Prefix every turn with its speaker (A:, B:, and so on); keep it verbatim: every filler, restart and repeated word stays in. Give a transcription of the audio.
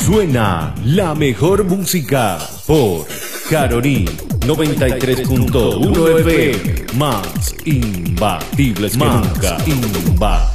A: Suena la mejor música por Caroní noventa y tres punto uno F M. Más imbatibles que nunca. Más imbatibles.